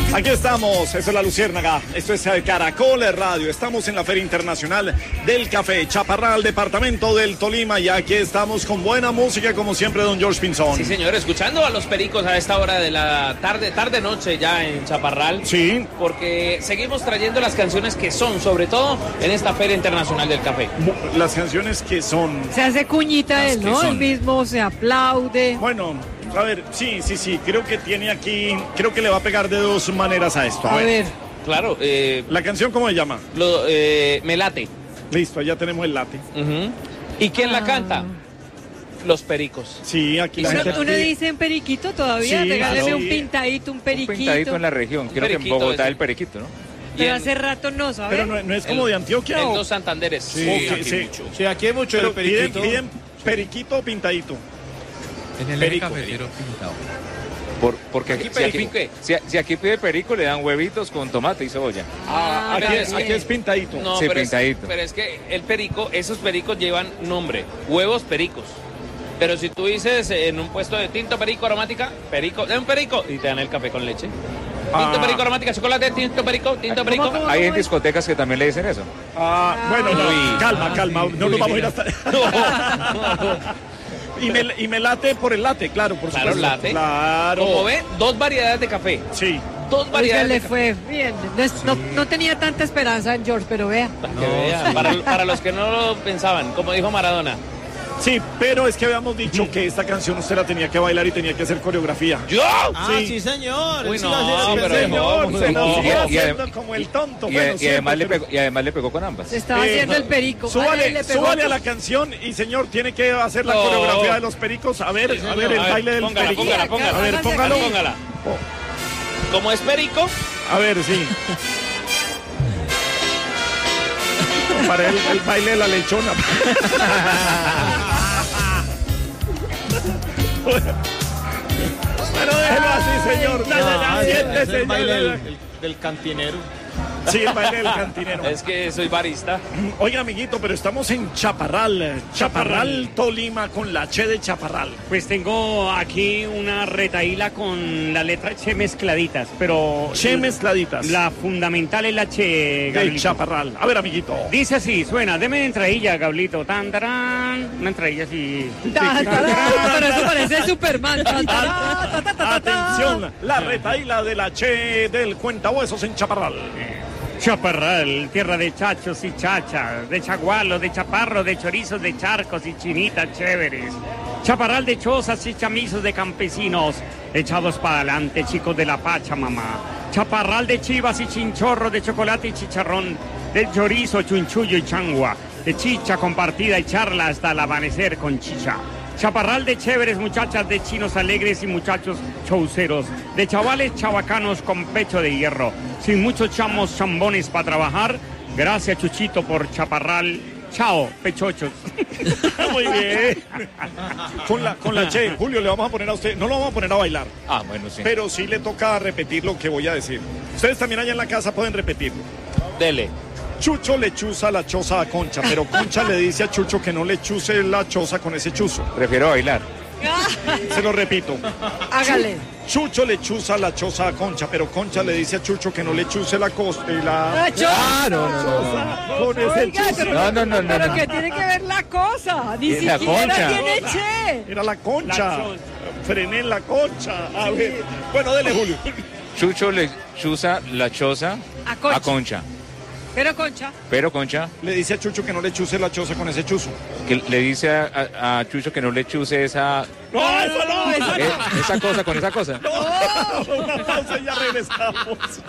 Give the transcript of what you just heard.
Aquí estamos, eso es La Luciérnaga, esto es Caracol Radio, estamos en la Feria Internacional del Café, Chaparral, departamento del Tolima, y aquí estamos con buena música, como siempre, don George Pinzón. Sí, señor, escuchando a los pericos a esta hora de la tarde-noche ya en Chaparral. Sí. Porque seguimos trayendo las canciones que son, sobre todo en esta Feria Internacional del Café. Las canciones que son... Se hace cuñita él, ¿no? El mismo se aplaude. Bueno... A ver, sí, creo que tiene aquí, creo que le va a pegar de dos maneras a esto. A ver. Claro. ¿La canción cómo se llama? Me late. Listo, ya tenemos el late. ¿Y quién la canta? Los pericos. Sí, aquí la gente... ¿Uno dice en periquito todavía? Sí, regáleme claro. un pintadito, un periquito. Un pintadito en la región, creo que en Bogotá el periquito, ¿no? Pero hace rato no, ¿sabes? Pero no es como de Antioquia. En los Santanderes. Sí, aquí hay mucho el periquito. Piden periquito o pintadito. En el cafetero pintado. Porque aquí, si aquí pide perico, le dan huevitos con tomate y cebolla. Aquí es pintadito. No, sí, pero pintadito. Pero es que el perico, esos pericos llevan nombre, huevos pericos. Pero si tú dices en un puesto de tinto perico aromática, perico, un perico, y te dan el café con leche. Tinto perico aromática, chocolate, tinto perico. ¿Cómo Hay en discotecas que también le dicen eso. Bueno, calma, no nos vamos a ir hasta... Y me late por el latte, claro, por supuesto. Claro, latte. Claro. Como ve, 2 variedades de café. Sí. 2 variedades le de café. fue bien. No tenía tanta esperanza en George, pero vea. Para los que no lo pensaban, como dijo Maradona. Sí, pero es que habíamos dicho que esta canción usted la tenía que bailar y tenía que hacer coreografía. ¿Yo? Sí, señor. Uy, Sí, no, pero señor, se nos sigue y haciendo como el tonto. Y además le pegó con ambas. Se estaba haciendo el perico. Súbale a la canción y señor, tiene que hacer la coreografía de los pericos. A ver, el baile del perico. Póngala. A ver, póngalo. ¿Cómo es perico? A ver, sí. Para el baile de la lechona. Bueno, déjelo así, señor. Es el baile del cantinero. Sí, el baile del cantinero. Es que soy barista. Oiga, amiguito, pero estamos en Chaparral, Tolima, con la Che de Chaparral. Pues tengo aquí una retaíla con la letra Che mezcladitas, pero... Che mezcladitas. La fundamental es la Che, Gablito. De Chaparral. A ver, amiguito. Dice así, suena, deme entradilla, Gablito. Tan, tarán, una entradilla así. Pero eso parece Superman. Atención, la retaíla de la Che del Cuentahuesos en Chaparral. Chaparral, tierra de chachos y chachas, de chagualos, de chaparros, de chorizos, de charcos y chinitas chéveres. Chaparral de chozas y chamizos de campesinos, echados para adelante, chicos de la Pachamama. Chaparral de chivas y chinchorros, de chocolate y chicharrón, de chorizo, chunchullo y changua, de chicha compartida y charla hasta el amanecer con chicha. Chaparral de chéveres muchachas, de chinos alegres y muchachos chauceros, de chavales chavacanos con pecho de hierro, sin muchos chamos chambones para trabajar. Gracias, Chuchito, por Chaparral. Chao, pechochos. Muy bien. Con la Che, Julio, le vamos a poner a usted, no lo vamos a poner a bailar. Bueno, sí. Pero sí le toca repetir lo que voy a decir. Ustedes también allá en la casa pueden repetirlo. Dele. Chucho le chuza la choza a Concha, pero Concha le dice a Chucho que no le chuse la choza con ese chuzo. Prefiero bailar. Se lo repito. Hágale. Chucho le chuza la choza a Concha, pero Concha le dice a Chucho que no le chuse la costa y la choza. Con ese chuzo. No. Pero que tiene que ver la cosa. Ni Es la siquiera Concha. tiene Che. Era la Concha. Frené la Concha. A ver. Bueno, dele, Julio. Chucho le chuza la choza a Concha. Pero Concha le dice a Chucho que no le chuse la choza con ese chuzo. Que le dice a Chucho que no le chuse esa... ¡No, eso no! Esa cosa con esa cosa. No, una pausa y ya regresamos.